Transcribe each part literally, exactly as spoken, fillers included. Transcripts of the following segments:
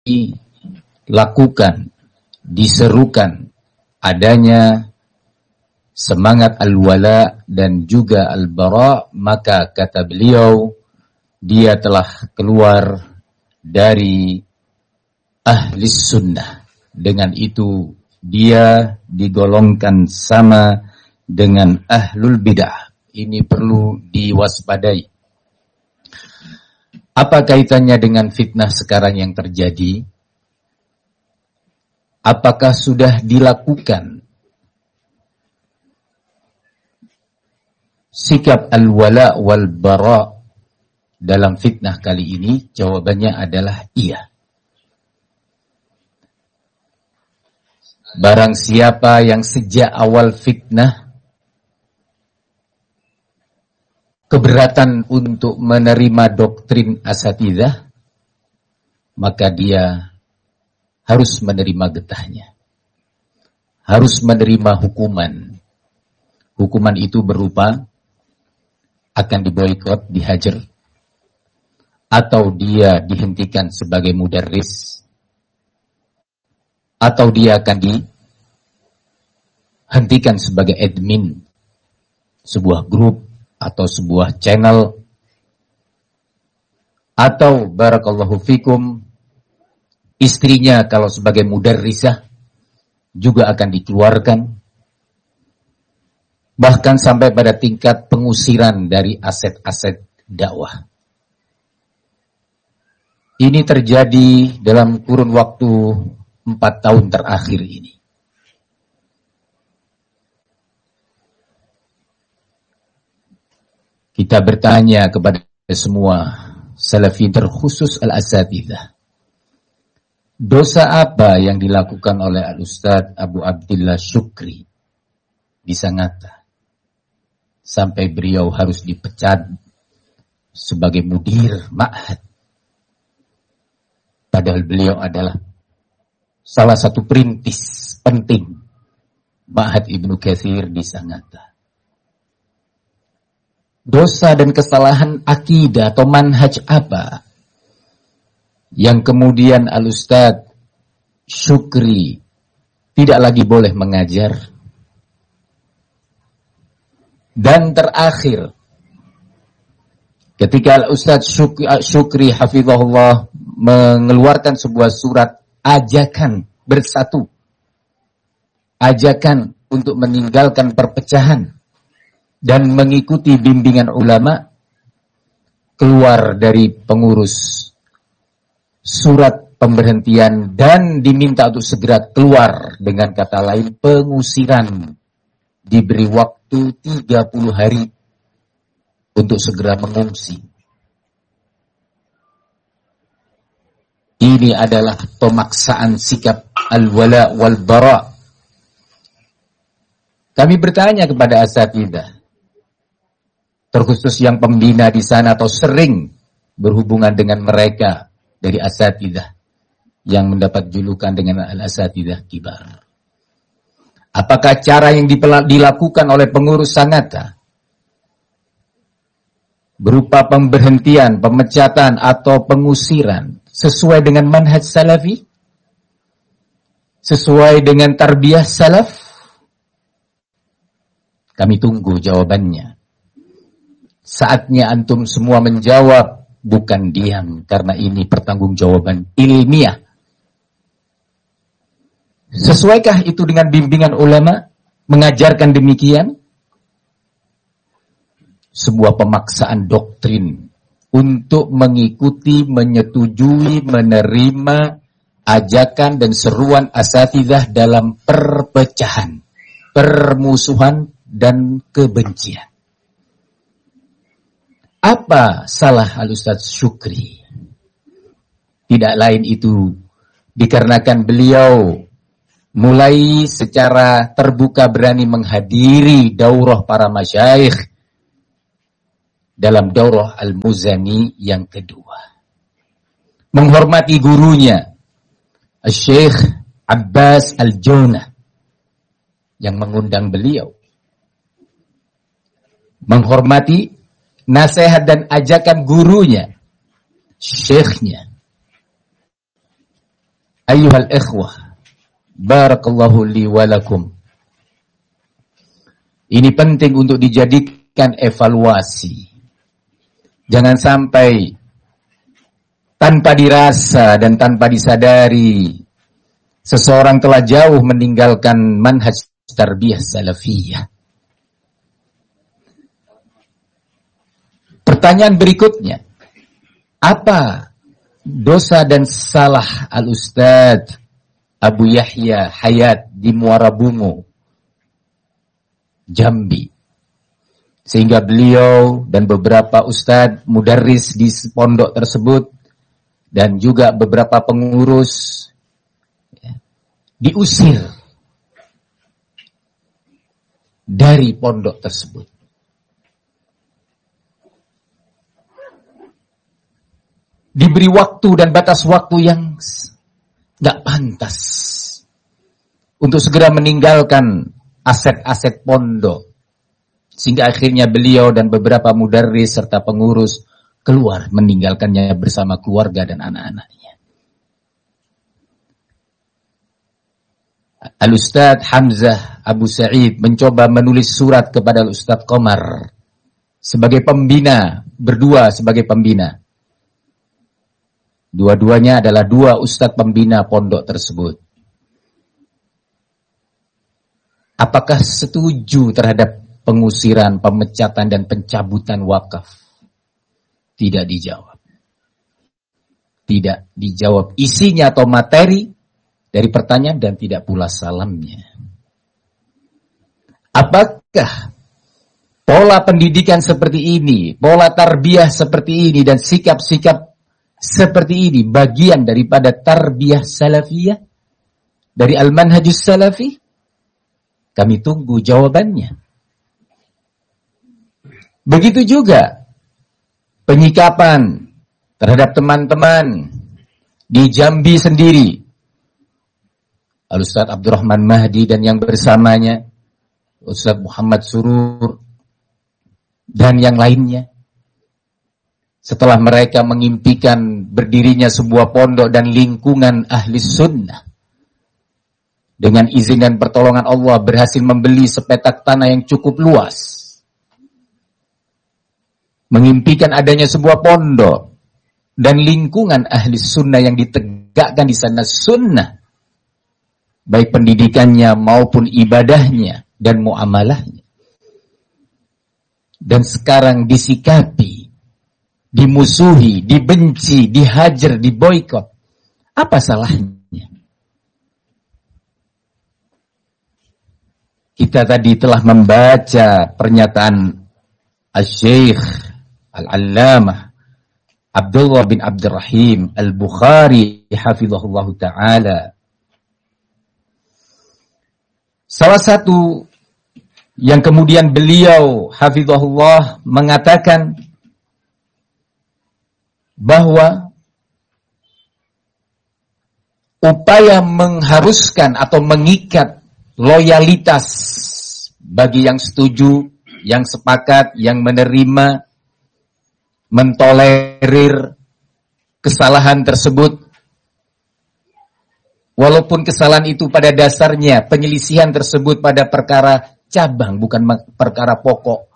dilakukan, diserukan adanya semangat al-wala dan juga al-bara, maka kata beliau, dia telah keluar dari ahli sunnah. Dengan itu dia digolongkan sama dengan ahlul bidah. Ini perlu diwaspadai. Apa kaitannya dengan fitnah sekarang yang terjadi? Apakah sudah dilakukan sikap al-wala wal bara dalam fitnah kali ini? Jawabannya adalah iya. Barang siapa yang sejak awal fitnah keberatan untuk menerima doktrin asatidzah, maka dia harus menerima getahnya. Harus menerima hukuman. Hukuman itu berupa akan diboikot, dihajar, atau dia dihentikan sebagai mudarris, atau dia akan dihentikan sebagai admin sebuah grup atau sebuah channel, atau barakallahu fikum istrinya kalau sebagai mudarrisah juga akan dikeluarkan, bahkan sampai pada tingkat pengusiran dari aset-aset dakwah. Ini terjadi dalam kurun waktu empat tahun terakhir ini. Kita bertanya kepada semua salafi terkhusus al-asatidzah, dosa apa yang dilakukan oleh Al-Ustadz Abu Abdillah Syukri di Sangatta sampai beliau harus dipecat sebagai mudir ma'had, padahal beliau adalah salah satu perintis penting Ma'had Ibnu Katsir di Sangatta. Dosa dan kesalahan akidah atau manhaj apa yang kemudian Al-Ustadz Syukri tidak lagi boleh mengajar? Dan terakhir, ketika Al-Ustadz Syukri, Syukri hafizahullah mengeluarkan sebuah surat ajakan bersatu, ajakan untuk meninggalkan perpecahan dan mengikuti bimbingan ulama, keluar dari pengurus surat pemberhentian dan diminta untuk segera keluar, dengan kata lain pengusiran, diberi waktu tiga puluh hari untuk segera mengungsi. Ini adalah pemaksaan sikap al-wala wal bara. Kami bertanya kepada asatidzah, terkhusus yang pembina di sana atau sering berhubungan dengan mereka dari asatidzah yang mendapat julukan dengan al-asatidzah kibar. Apakah cara yang dilakukan oleh pengurus Sangatta berupa pemberhentian, pemecatan atau pengusiran sesuai dengan manhaj salafi? Sesuai dengan tarbiyah salaf? Kami tunggu jawabannya. Saatnya antum semua menjawab, bukan diam, karena ini pertanggungjawaban ilmiah. Sesuaikah itu dengan bimbingan ulama mengajarkan demikian? Sebuah pemaksaan doktrin untuk mengikuti, menyetujui, menerima ajakan dan seruan asatidzah dalam perpecahan, permusuhan dan kebencian. Apa salah Al-Ustadz Syukri? Tidak lain itu dikarenakan beliau mulai secara terbuka berani menghadiri daurah para masyayikh dalam daurah Al-Muzani yang kedua. Menghormati gurunya, Syekh Abbas Al-Jaunah, yang mengundang beliau. Menghormati nasihat dan ajakan gurunya, syekhnya. Ayyuhal ikhwah, barakallahu li wa lakum. Ini penting untuk dijadikan evaluasi. Jangan sampai tanpa dirasa dan tanpa disadari seseorang telah jauh meninggalkan manhaj tarbiyah salafiyah. Pertanyaan berikutnya, apa dosa dan salah Al-Ustadz Abu Yahya Hayat di Muara Bungo, Jambi, sehingga beliau dan beberapa ustadz mudarris di pondok tersebut dan juga beberapa pengurus ya, diusir dari pondok tersebut. Diberi waktu dan batas waktu yang gak pantas untuk segera meninggalkan aset-aset pondok, sehingga akhirnya beliau dan beberapa mudarris serta pengurus keluar meninggalkannya bersama keluarga dan anak-anaknya. Al-Ustadz Hamzah Abu Sa'id mencoba menulis surat kepada Al-Ustadz Qomar sebagai pembina, berdua sebagai pembina. Dua-duanya adalah dua ustadz pembina pondok tersebut. Apakah setuju terhadap pengusiran, pemecatan, dan pencabutan wakaf? Tidak dijawab. Tidak dijawab isinya atau materi dari pertanyaan dan tidak pula salamnya. Apakah pola pendidikan seperti ini, pola tarbiyah seperti ini, dan sikap-sikap seperti ini bagian daripada tarbiyah salafiyah dari al-manhajus salafi? Kami tunggu jawabannya. Begitu juga penyikapan terhadap teman-teman di Jambi sendiri. Al-Ustadz Abdurrahman Mahdi dan yang bersamanya, Ustadz Muhammad Surur, dan yang lainnya. Setelah mereka mengimpikan berdirinya sebuah pondok dan lingkungan ahli sunnah, dengan izin dan pertolongan Allah berhasil membeli sepetak tanah yang cukup luas. Mengimpikan adanya sebuah pondok dan lingkungan ahli sunnah yang ditegakkan di sana sunnah, baik pendidikannya maupun ibadahnya dan muamalahnya. Dan sekarang disikapi, dimusuhi, dibenci, dihajar, diboikot. Apa salahnya? Kita tadi telah membaca pernyataan Al-Syeikh Al-Allamah Abdullah bin Abdurrahim Al-Bukhari hafizahullah ta'ala. Salah satu yang kemudian beliau hafizahullah mengatakan bahwa upaya mengharuskan atau mengikat loyalitas bagi yang setuju, yang sepakat, yang menerima, mentolerir kesalahan tersebut, walaupun kesalahan itu pada dasarnya penyelisihan tersebut pada perkara cabang, bukan perkara pokok.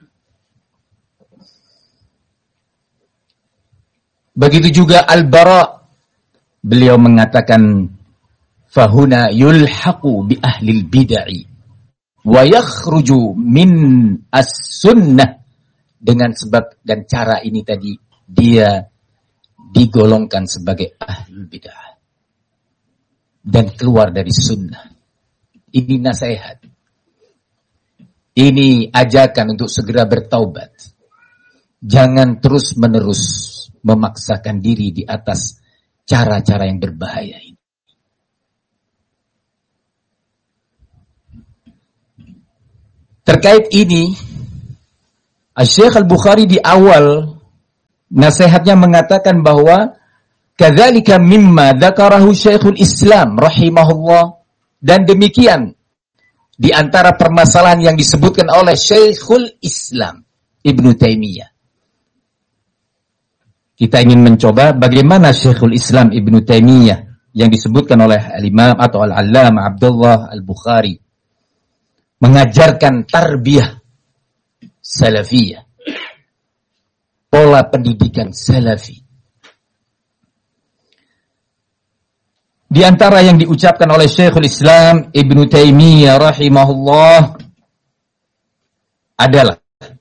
Begitu juga Al-Bara, beliau mengatakan fahuna yulhaqu bi ahlil bid'ah wa yakhruju min as-sunnah. Dengan sebab dan cara ini tadi dia digolongkan sebagai ahlul bid'ah dan keluar dari sunnah. Ini nasihat, ini ajakan untuk segera bertaubat. Jangan terus menerus memaksakan diri di atas cara-cara yang berbahaya ini. Terkait ini, Al-Syeikh Al-Bukhari di awal nasihatnya mengatakan bahwa kadzalika mimma dzakarahu Syekhul Islam rahimahullah, dan demikian di antara permasalahan yang disebutkan oleh Syekhul Islam Ibnu Taimiyah. Kita ingin mencoba bagaimana Syekhul Islam Ibnu Taimiyah yang disebutkan oleh Al-Imam atau Al-Allamah Abdullah Al-Bukhari mengajarkan tarbiyah salafiyah, pola pendidikan salafi. Di antara yang diucapkan oleh Syekhul Islam Ibnu Taimiyah rahimahullah adalah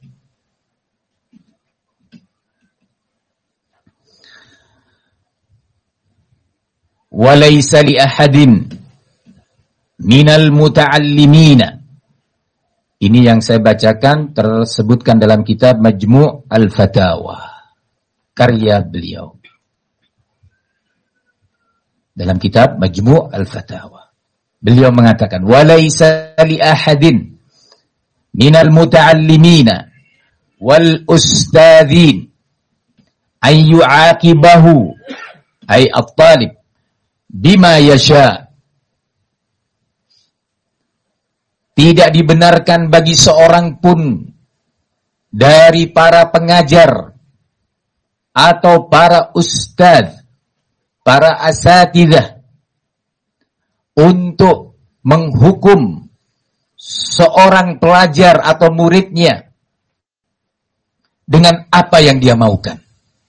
walaysa li ahadin minal muta'allimina. Ini yang saya bacakan tersebutkan dalam kitab Majmu' Al-Fatawa karya beliau. Dalam kitab Majmu' Al-Fatawa beliau mengatakan walaysa li ahadin minal muta'allimina wal ustadzin ay yu'aqibahu ay at-talib bima yasha. Tidak dibenarkan bagi seorang pun dari para pengajar atau para ustadz, para asatidzah untuk menghukum seorang pelajar atau muridnya dengan apa yang dia maukan.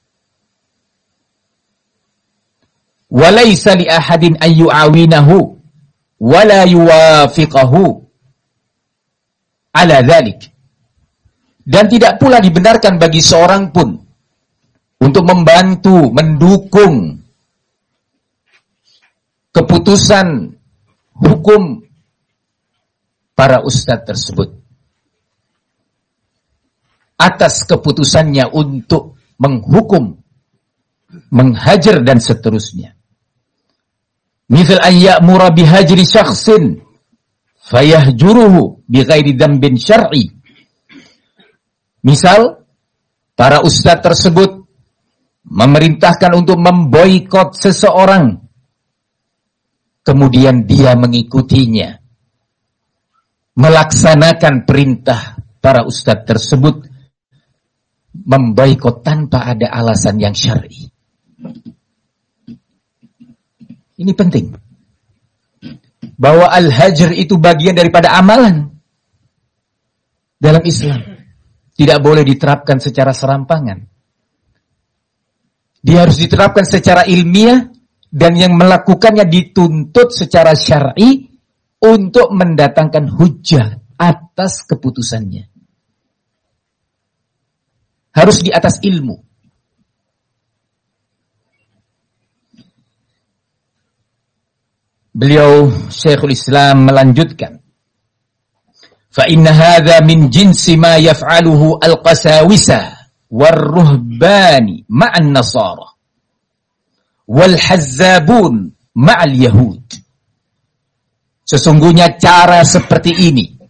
Walaysa li ahadin ayyu'awinahu wala yuwafiqahu ala dzalik. Dan tidak pula dibenarkan bagi seorang pun untuk membantu, mendukung keputusan hukum para ustadz tersebut atas keputusannya untuk menghukum, menghajar dan seterusnya. Misal an ya'mura bihajri syakhsin fayahjuruhu bighairi dzambin syar'i. Misal para ustadz tersebut memerintahkan untuk memboikot seseorang, kemudian dia mengikutinya, melaksanakan perintah para ustadz tersebut, memboikot tanpa ada alasan yang syar'i. Ini penting. Bahwa al-hajr itu bagian daripada amalan dalam Islam. Tidak boleh diterapkan secara serampangan. Dia harus diterapkan secara ilmiah dan yang melakukannya dituntut secara syar'i untuk mendatangkan hujjah atas keputusannya. Harus di atas ilmu. Beliau Syekhul Islam melanjutkan, fa inna hadza min jinsi ma yaf'aluhu al-qasawisa war-ruhbani ma'an nasara wal hazzabun ma'al yahud. Sesungguhnya cara seperti ini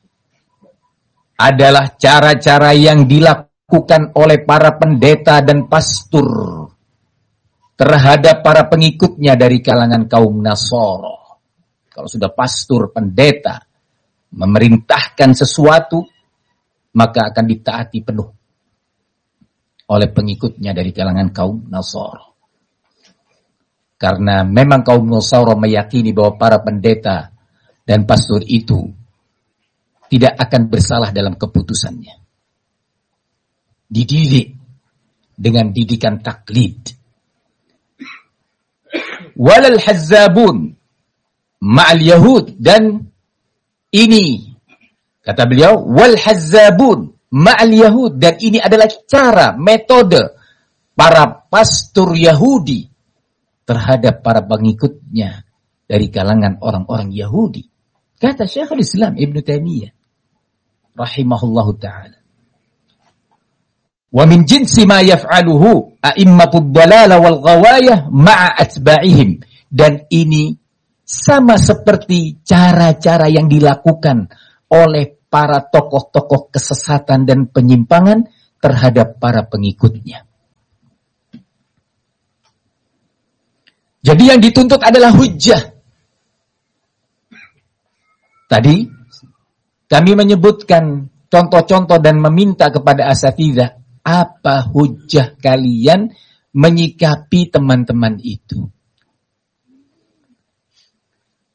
adalah cara-cara yang dilakukan oleh para pendeta dan pastor terhadap para pengikutnya dari kalangan kaum Nasara. Kalau sudah pastor, pendeta memerintahkan sesuatu, maka akan ditaati penuh oleh pengikutnya dari kalangan kaum Nasara. Karena memang kaum Nasara meyakini bahwa para pendeta dan pastor itu tidak akan bersalah dalam keputusannya. Dididik dengan didikan taklid. Walal hazzabun ma'al yahud, dan ini kata beliau wal hazzabun ma'al yahud, dan ini adalah cara, metode para pastor Yahudi terhadap para pengikutnya dari kalangan orang-orang Yahudi. Kata Syekhul Islam Ibnu Taimiyah rahimahullahu ta'ala. Wa min jinsi ma yaf'aluhu a'immatud dalalah wal ghawayah ma'a atba'ihim, dan ini sama seperti cara-cara yang dilakukan oleh para tokoh-tokoh kesesatan dan penyimpangan terhadap para pengikutnya. Jadi yang dituntut adalah hujjah. Tadi kami menyebutkan contoh-contoh dan meminta kepada asatidzah, apa hujjah kalian menyikapi teman-teman itu?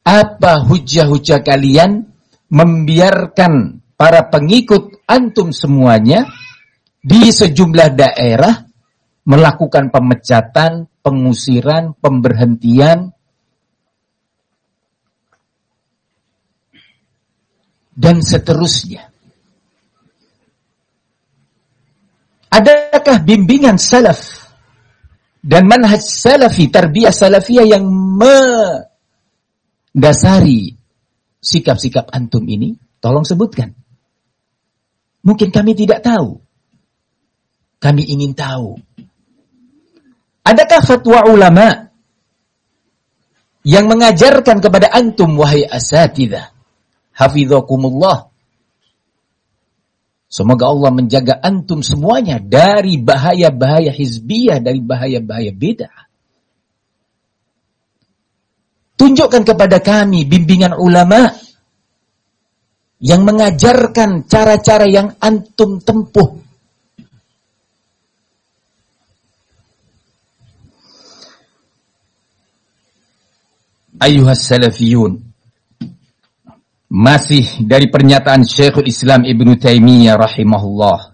Apa hujah-hujah kalian membiarkan para pengikut antum semuanya di sejumlah daerah melakukan pemecatan, pengusiran, pemberhentian, dan seterusnya? Adakah bimbingan salaf dan manhaj salafi, tarbiyah salafiyah yang mendasari sikap-sikap antum ini? Tolong sebutkan. Mungkin kami tidak tahu. Kami ingin tahu. Adakah fatwa ulama yang mengajarkan kepada antum, wahai asatidzah, hafizakumullah, semoga Allah menjaga antum semuanya dari bahaya-bahaya hizbiyah, dari bahaya-bahaya bid'ah. Tunjukkan kepada kami bimbingan ulama yang mengajarkan cara-cara yang antum tempuh. Ayuhas salafiyun, masih dari pernyataan Syekhul Islam Ibnu Taimiyah rahimahullah,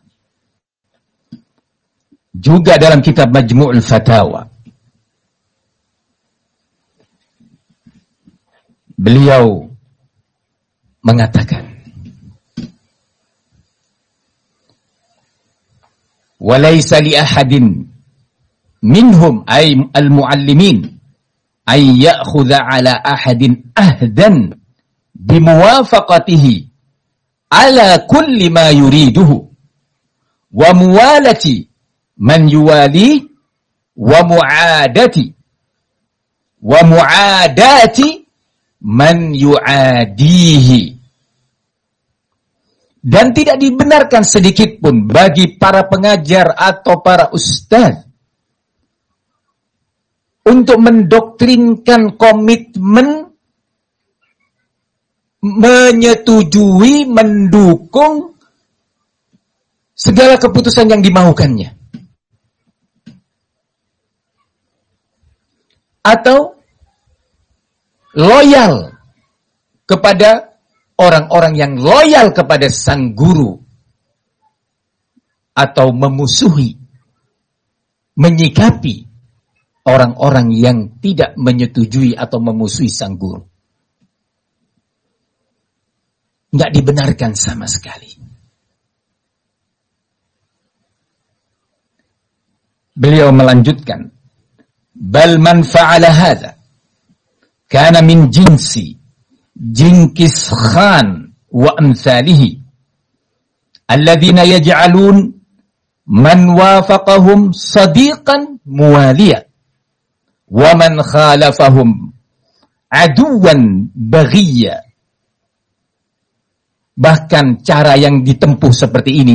juga dalam kitab Majmu'ul Fatawa, beliau mengatakan, walaysa li ahadin minhum ay al-muallimin ay ya'khudha ala ahadin ahdan bimuwafaqatihi ala kulli ma yuriduhu wa muwalati man yuwali wa mu'adati wa mu'adati man yu'adihi. Dan tidak dibenarkan sedikit pun bagi para pengajar atau para ustaz untuk mendoktrinkan komitmen, menyetujui, mendukung segala keputusan yang dimaukannya. Atau loyal kepada orang-orang yang loyal kepada sang guru. Atau memusuhi, menyikapi orang-orang yang tidak menyetujui atau memusuhi sang guru. Enggak dibenarkan sama sekali. Beliau melanjutkan, bal man fa'ala hadza kana min jinsi Jinkis Khan wa amsalihi alladhina yaj'alun man wafaqahum sadiqan muwaliya wa man khalafahum aduwan baghiya. Bahkan cara yang ditempuh seperti ini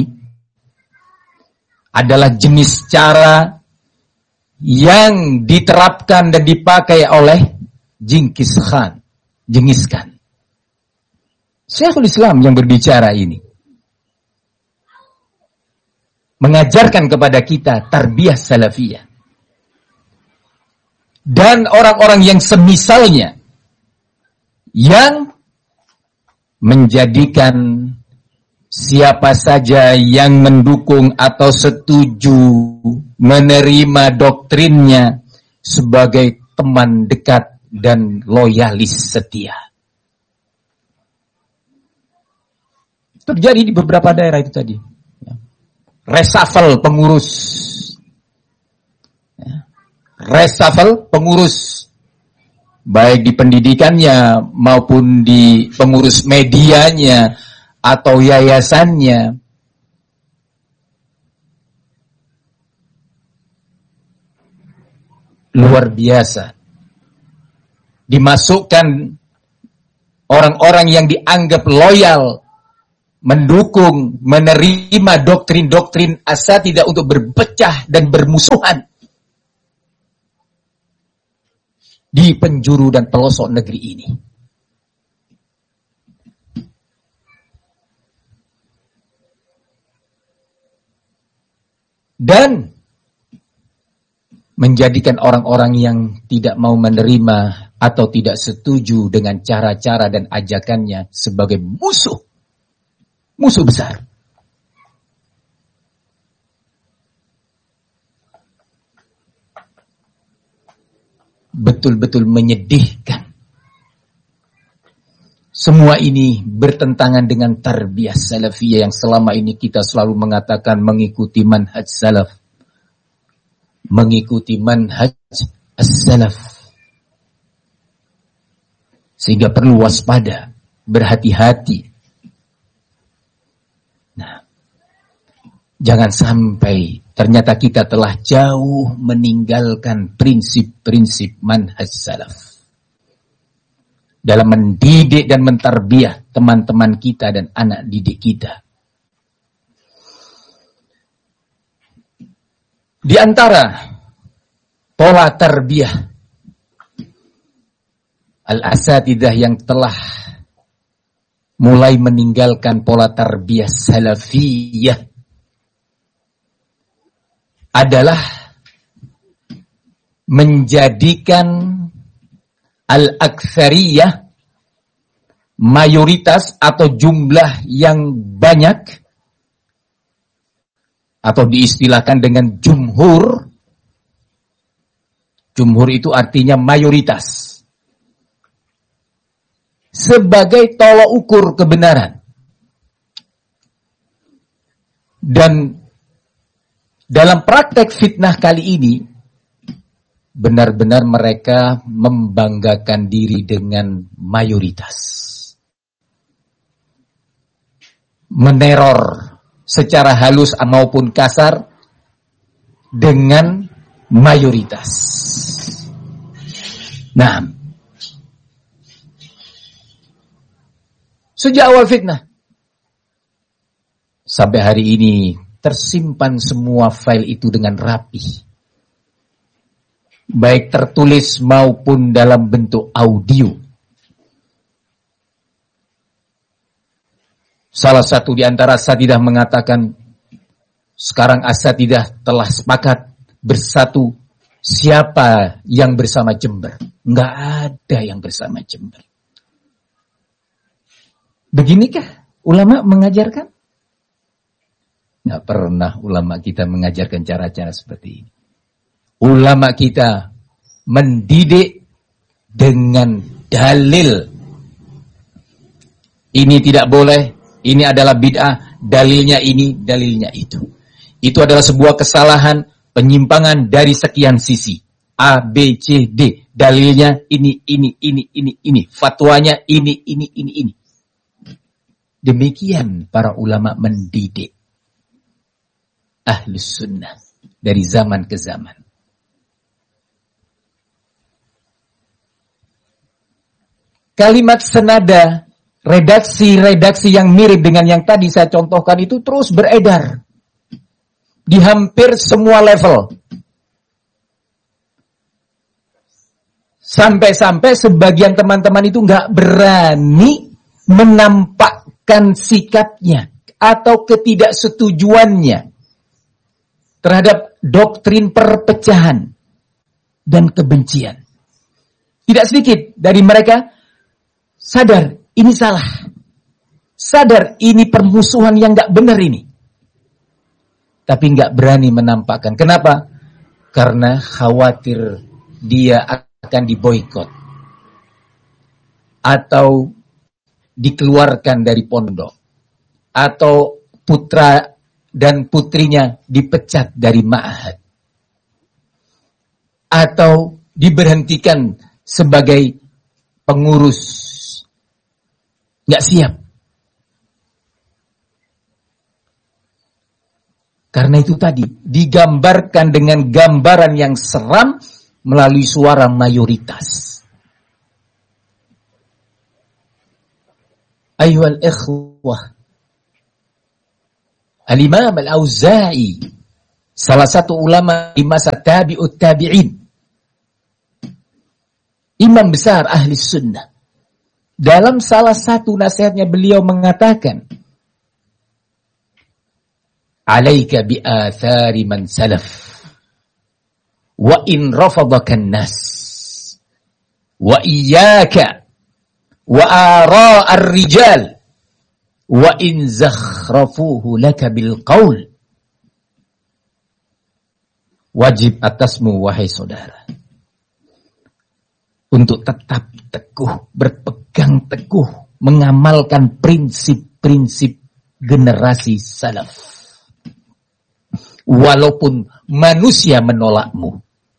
adalah jenis cara yang diterapkan dan dipakai oleh Jinkis Khan, Jengis Khan. Syekhul Islam yang berbicara ini mengajarkan kepada kita tarbiyah salafiyah. Dan orang-orang yang semisalnya yang menjadikan siapa saja yang mendukung atau setuju menerima doktrinnya sebagai teman dekat dan loyalis setia. Terjadi di beberapa daerah itu tadi. Reshuffle pengurus. Reshuffle pengurus. Baik di pendidikannya maupun di pengurus medianya atau yayasannya. Luar biasa. Dimasukkan orang-orang yang dianggap loyal, mendukung, menerima doktrin-doktrin asatidzah untuk berpecah dan bermusuhan di penjuru dan pelosok negeri ini. Dan menjadikan orang-orang yang tidak mau menerima atau tidak setuju dengan cara-cara dan ajakannya sebagai musuh. Musuh besar. Betul-betul menyedihkan. Semua ini bertentangan dengan tarbiyah salafiyah yang selama ini kita selalu mengatakan mengikuti manhaj salaf. Mengikuti manhaj as-salaf. Sehingga perlu waspada, berhati-hati. Nah, jangan sampai ternyata kita telah jauh meninggalkan prinsip-prinsip manhaj salaf dalam mendidik dan mentarbiyah teman-teman kita dan anak didik kita. Di antara pola tarbiyah al-asatidah yang telah mulai meninggalkan pola tarbiyah salafiyah adalah menjadikan al-aktsariyah, mayoritas atau jumlah yang banyak, atau diistilahkan dengan jumhur. Jumhur itu artinya mayoritas, sebagai tolak ukur kebenaran. Dan dalam praktek fitnah kali ini, benar-benar mereka membanggakan diri dengan mayoritas. Meneror secara halus maupun kasar dengan mayoritas. Nah, sejak awal fitnah sampai hari ini tersimpan semua file itu dengan rapi. Baik tertulis maupun dalam bentuk audio. Salah satu di antara asatidah mengatakan, sekarang asatidah telah sepakat bersatu, siapa yang bersama Jember? Enggak ada yang bersama Jember. Beginikah ulama mengajarkan? Enggak pernah ulama kita mengajarkan cara-cara seperti ini. Ulama kita mendidik dengan dalil. Ini tidak boleh, ini adalah bid'ah, dalilnya ini, dalilnya itu. Itu adalah sebuah kesalahan, penyimpangan dari sekian sisi. A, B, C, D. Dalilnya ini, ini, ini, ini, ini. Fatwanya ini, ini, ini, ini. Demikian para ulama mendidik Ahlus Sunnah dari zaman ke zaman. Kalimat senada, redaksi-redaksi yang mirip dengan yang tadi saya contohkan itu terus beredar di hampir semua level. Sampai-sampai sebagian teman-teman itu nggak berani menampakkan sikapnya atau ketidaksetujuannya terhadap doktrin perpecahan dan kebencian. Tidak sedikit dari mereka sadar ini salah, sadar ini permusuhan yang nggak benar ini, tapi nggak berani menampakkan. Kenapa? Karena khawatir dia akan diboikot atau dikeluarkan dari pondok, atau putra dan putrinya dipecat dari ma'had, atau diberhentikan sebagai pengurus. Nggak siap. Karena itu tadi digambarkan dengan gambaran yang seram melalui suara mayoritas. Ayyuhal ikhwah, Al-Imam Al-Auza'i, salah satu ulama di masa tabi'ut tabi'in, imam besar ahli sunnah, dalam salah satu nasihatnya beliau mengatakan, alaika bi'athari man salaf wa in rafadakan nas wa iyyaka wa ara ar-rijal wa in zakhrafuhu laka bil qaul. Wajib atasmu wahai saudara untuk tetap teguh, berpegang teguh, mengamalkan prinsip-prinsip generasi salaf. Walaupun manusia menolakmu.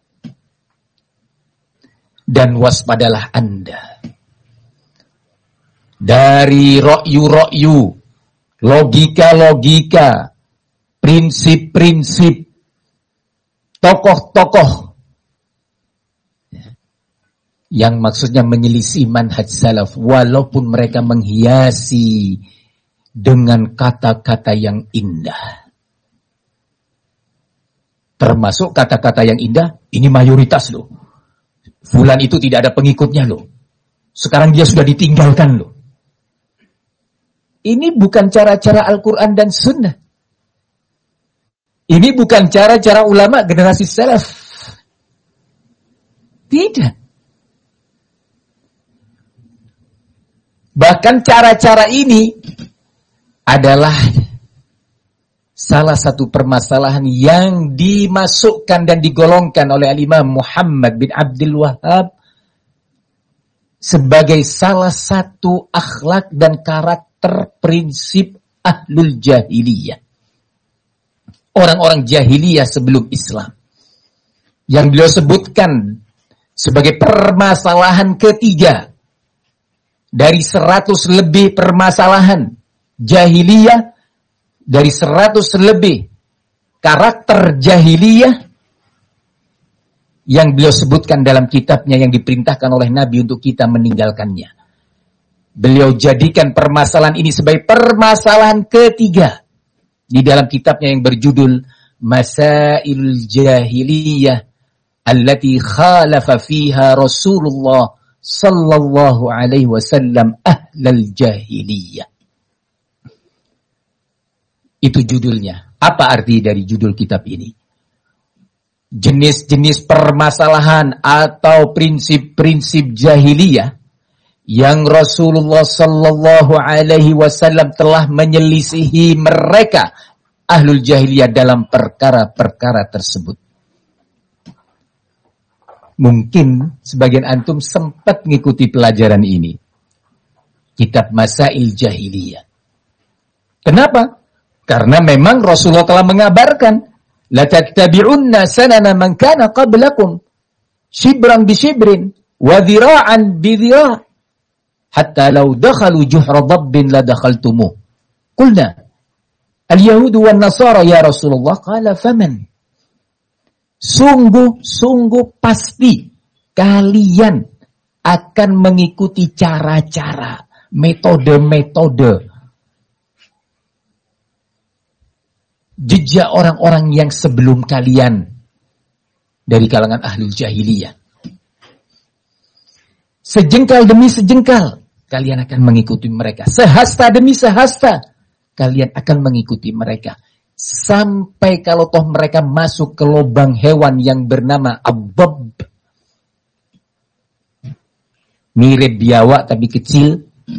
Dan waspadalah Anda dari rokyu-rokyu, logika-logika, prinsip-prinsip, tokoh-tokoh yang maksudnya menyelisih manhaj salaf, walaupun mereka menghiasi dengan kata-kata yang indah. Termasuk kata-kata yang indah, ini mayoritas loh. Fulan itu tidak ada pengikutnya loh. Sekarang dia sudah ditinggalkan loh. Ini bukan cara-cara Al-Quran dan Sunnah. Ini bukan cara-cara ulama generasi salaf. Tidak. Bahkan cara-cara ini adalah salah satu permasalahan yang dimasukkan dan digolongkan oleh Al-Imam Muhammad bin Abdul Wahhab sebagai salah satu akhlak dan karakter prinsip ahlul jahiliyah. Orang-orang jahiliyah sebelum Islam. Yang beliau sebutkan sebagai permasalahan ketiga dari seratus lebih permasalahan jahiliyah, dari seratus lebih karakter jahiliyah yang beliau sebutkan dalam kitabnya yang diperintahkan oleh Nabi untuk kita meninggalkannya. Beliau jadikan permasalahan ini sebagai permasalahan ketiga di dalam kitabnya yang berjudul Masailul Jahiliyah allati khalafa fiha Rasulullah sallallahu alaihi wasallam ahlal jahiliyah. Itu judulnya. Apa arti dari judul kitab ini? Jenis-jenis permasalahan atau prinsip-prinsip jahiliyah yang Rasulullah sallallahu alaihi wasallam telah menyelisihi mereka ahlul jahiliyah dalam perkara-perkara tersebut. Mungkin sebagian antum sempat mengikuti pelajaran ini. Kitab Masail Jahiliyah. Kenapa? Karena memang Rasulullah telah mengabarkan, la tattabi'unna sanana man kana qablakum shibran bi shibrin wa dhira'an bi dhira' hatta law dakhalu juhra dabbin la dakhaltumuh. Qulna al-yahudu wan nasara ya Rasulullah, qala faman? Sungguh-sungguh pasti kalian akan mengikuti cara-cara, metode-metode jejak orang-orang yang sebelum kalian dari kalangan ahlul jahiliyah. Sejengkal demi sejengkal kalian akan mengikuti mereka. Sehasta demi sehasta kalian akan mengikuti mereka. Sampai kalau toh mereka masuk ke lubang hewan yang bernama Abbab. Mirip biawak tapi kecil.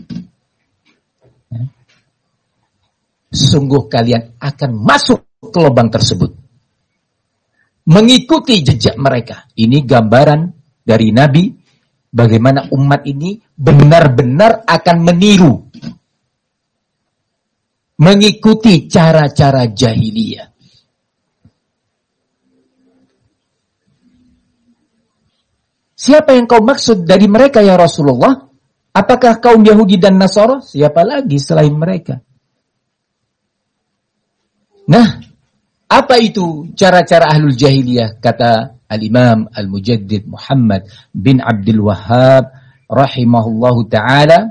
Sungguh kalian akan masuk ke lubang tersebut. Mengikuti jejak mereka. Ini gambaran dari Nabi. Bagaimana umat ini benar-benar akan meniru. Mengikuti cara-cara jahiliyah. Siapa yang kau maksud dari mereka ya Rasulullah? Apakah kaum Yahudi dan Nasara? Siapa lagi selain mereka? Nah, apa itu cara-cara ahlul jahiliyah? Kata Al-Imam Al-Mujaddid Muhammad bin Abdul Wahhab rahimahullahu ta'ala,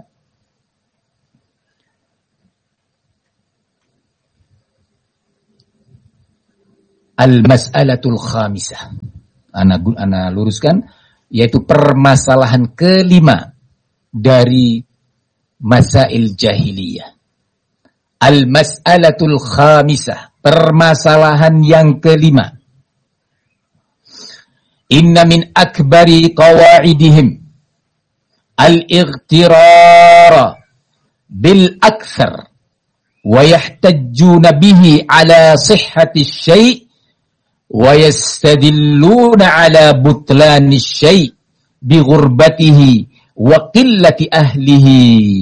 Al-Mas'alatul Khamisah. Ana, ana luruskan, yaitu permasalahan kelima dari Masail Jahiliyah. Al-Mas'alatul Khamisah, permasalahan yang kelima. Inna min akbari qawaidihim al-ightirar bil akthar wa yahtajjuna bihi ala sihhati syai' wa yastadilluna ala butlani syai' bi ghurbatihi wa qillati ahlihi.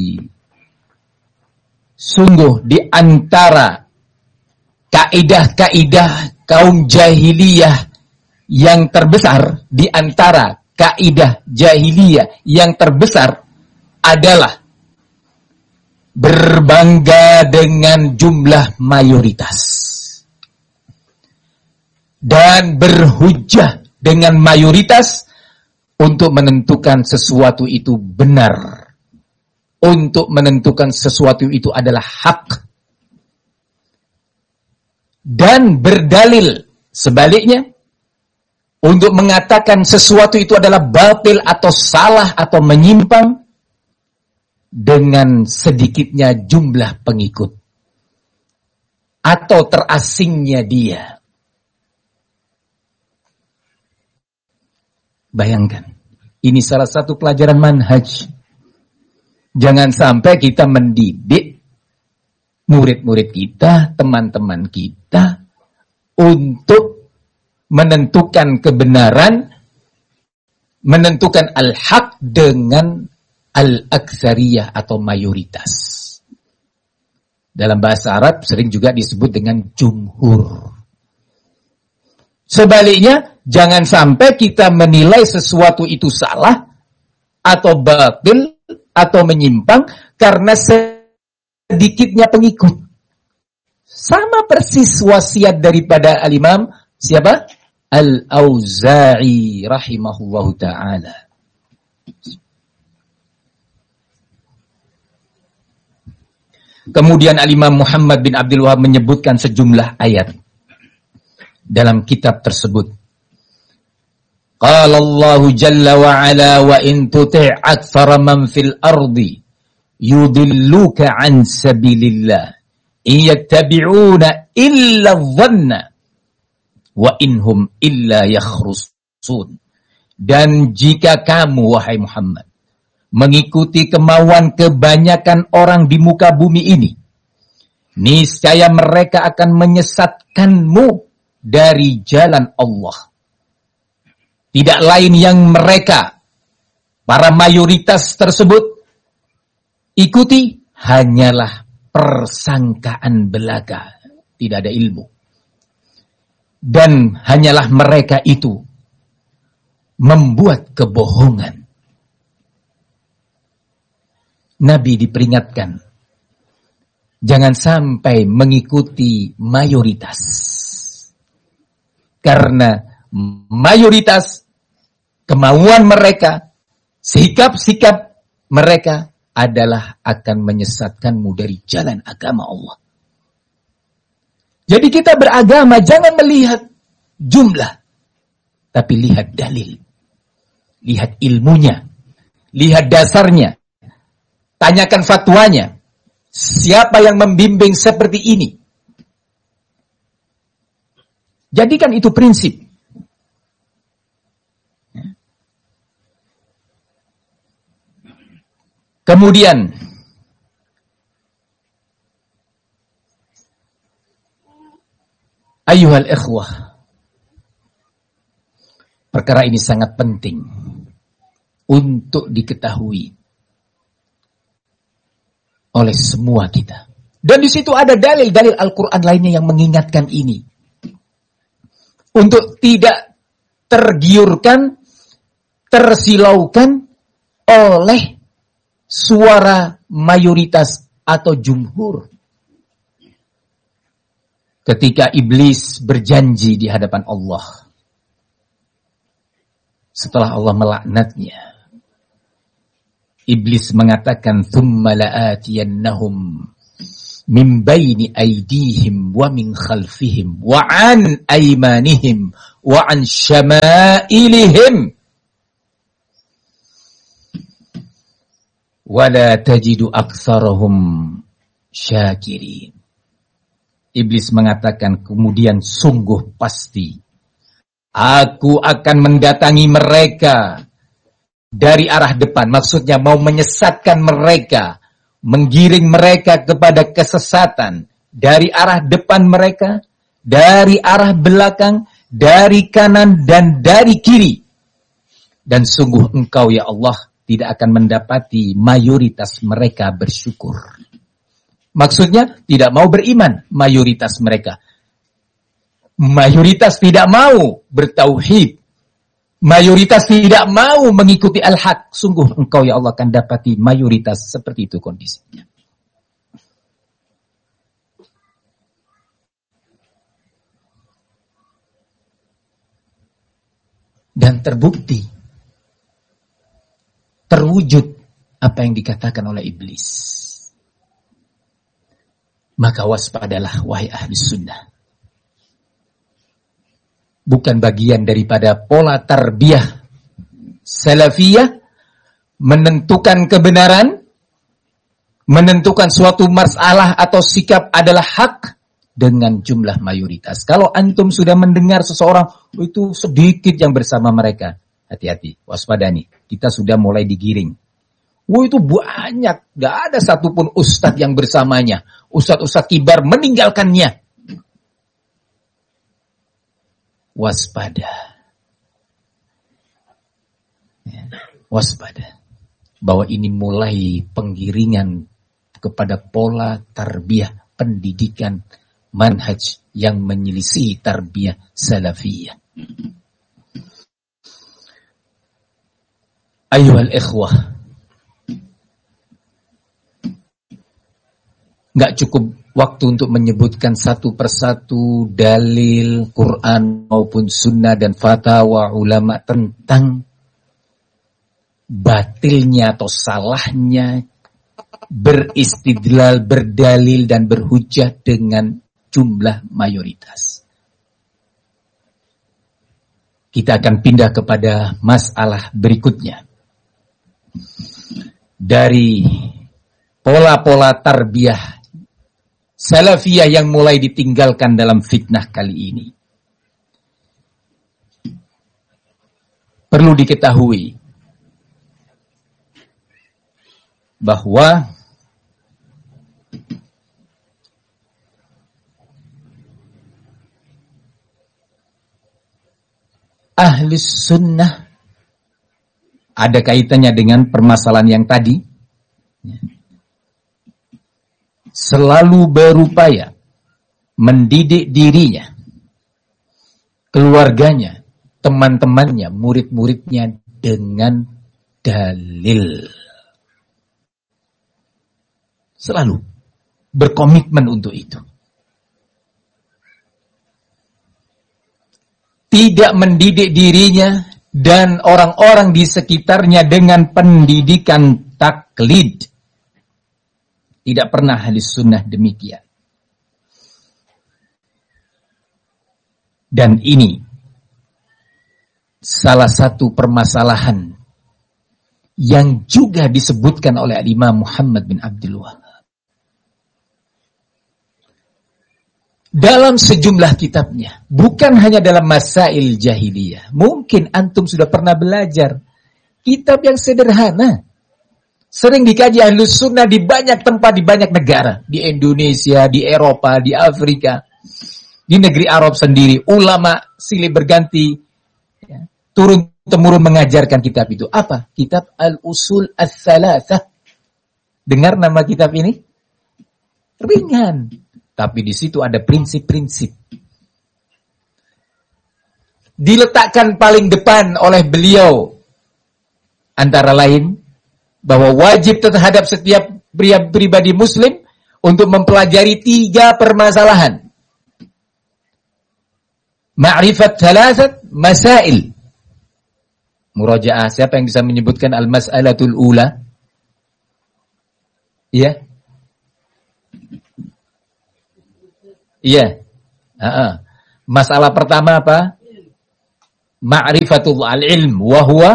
Sungguh di antara kaidah-kaidah kaum jahiliyah yang terbesar, di antara kaidah jahiliyah yang terbesar adalah berbangga dengan jumlah mayoritas dan berhujjah dengan mayoritas untuk menentukan sesuatu itu benar, untuk menentukan sesuatu itu adalah hak, dan berdalil sebaliknya untuk mengatakan sesuatu itu adalah batil atau salah atau menyimpang dengan sedikitnya jumlah pengikut atau terasingnya dia. Bayangkan, ini salah satu pelajaran manhaj. Jangan sampai kita mendidik murid-murid kita, teman-teman kita untuk menentukan kebenaran, menentukan al-haq dengan al-aktsariyah atau mayoritas. Dalam bahasa Arab sering juga disebut dengan jumhur. Sebaliknya, jangan sampai kita menilai sesuatu itu salah atau batil atau menyimpang karena sedikitnya pengikut. Sama persis wasiat daripada al-Imam siapa? Al-Auza'i rahimahullahu ta'ala. Kemudian al-Imam Muhammad bin Abdul Wahab menyebutkan sejumlah ayat dalam kitab tersebut. Qala Allah jalla wa ala wa in tuti' aktsara man fil ardi yudilluka an sabilillah in yattabi'una illa dhanna wa inhum illa yakhrusun. Dan jika kamu wahai Muhammad mengikuti kemauan kebanyakan orang di muka bumi ini, niscaya mereka akan menyesatkanmu dari jalan Allah. Tidak lain yang mereka, para mayoritas tersebut, ikuti hanyalah persangkaan belaka, tidak ada ilmu. Dan hanyalah mereka itu membuat kebohongan. Nabi diperingatkan, jangan sampai mengikuti mayoritas. Karena mayoritas, kemauan mereka, sikap-sikap mereka adalah akan menyesatkanmu dari jalan agama Allah. Jadi kita beragama jangan melihat jumlah, tapi lihat dalil, lihat ilmunya, lihat dasarnya, tanyakan fatwanya, siapa yang membimbing seperti ini. Jadikan itu prinsip. Kemudian ayyuhal ikhwah, perkara ini sangat penting untuk diketahui oleh semua kita. Dan di situ ada dalil-dalil Al-Quran lainnya yang mengingatkan ini. Untuk tidak tergiurkan, tersilaukan oleh suara mayoritas atau jumhur. Ketika iblis berjanji di hadapan Allah, setelah Allah melaknatnya, iblis mengatakan, "Tsumma la'atiyannahum min baini aydihim wa min khalfihim wa an aymanihim wa an syama'ilihim wa la tajidu aktsarahum syakirin." Iblis mengatakan, kemudian sungguh pasti aku akan mendatangi mereka dari arah depan. Maksudnya mau menyesatkan mereka, menggiring mereka kepada kesesatan dari arah depan mereka, dari arah belakang, dari kanan dan dari kiri. Dan sungguh engkau ya Allah tidak akan mendapati mayoritas mereka bersyukur. Maksudnya tidak mau beriman mayoritas mereka. Mayoritas tidak mau bertauhid. Mayoritas tidak mau mengikuti al-haq. Sungguh engkau ya Allah akan dapati mayoritas seperti itu kondisinya. Dan terbukti, terwujud apa yang dikatakan oleh iblis. Maka waspadalah wahai ahli sunnah. Bukan bagian daripada pola tarbiyah salafiyah menentukan kebenaran, menentukan suatu masalah atau sikap adalah hak dengan jumlah mayoritas. Kalau antum sudah mendengar seseorang oh, itu sedikit yang bersama mereka, hati-hati, waspadani. Kita sudah mulai digiring. Wah itu banyak, gak ada satupun ustadz yang bersamanya. Ustadz-ustadz kibar meninggalkannya. Waspada. Ya, waspada. Bahwa ini mulai penggiringan kepada pola tarbiyah pendidikan manhaj yang menyelisih tarbiyah salafiyah. Ayuhal ikhwah. Nggak cukup waktu untuk menyebutkan satu persatu dalil Quran maupun sunnah dan fatwa ulama tentang batilnya atau salahnya beristidlal, berdalil dan berhujjah dengan jumlah mayoritas. Kita akan pindah kepada masalah berikutnya. Dari pola-pola tarbiyah salafiyah yang mulai ditinggalkan dalam fitnah kali ini. Perlu diketahui bahwa ahli sunnah ada kaitannya dengan permasalahan yang tadi. Selalu berupaya mendidik dirinya, keluarganya, teman-temannya, murid-muridnya dengan dalil. Selalu berkomitmen untuk itu. Tidak mendidik dirinya dan orang-orang di sekitarnya dengan pendidikan taklid. Tidak pernah ahli sunnah demikian. Dan ini salah satu permasalahan yang juga disebutkan oleh Imam Muhammad bin Abdul Wahhab dalam sejumlah kitabnya, bukan hanya dalam masail jahiliyah. Mungkin antum sudah pernah belajar kitab yang sederhana, sering dikaji ahli sunnah di banyak tempat, di banyak negara, di Indonesia, di Eropa, di Afrika, di negeri Arab sendiri, ulama silih berganti ya, turun temurun mengajarkan kitab itu. Apa? Kitab Al-Usul Ats-Tsalatsah. Dengar nama kitab ini? Ringan. Tapi di situ ada prinsip-prinsip. Diletakkan paling depan oleh beliau. Antara lain, bahwa wajib terhadap setiap pria pribadi muslim untuk mempelajari tiga permasalahan. Ma'rifat thalathat masail. Murajaah, siapa yang bisa menyebutkan al-mas'alatul ula? Iya? Iya. Uh-uh. Masalah pertama apa? Ma'rifatul al-ilm wa huwa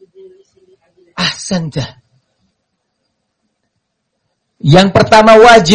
ahsanta. Yang pertama wajib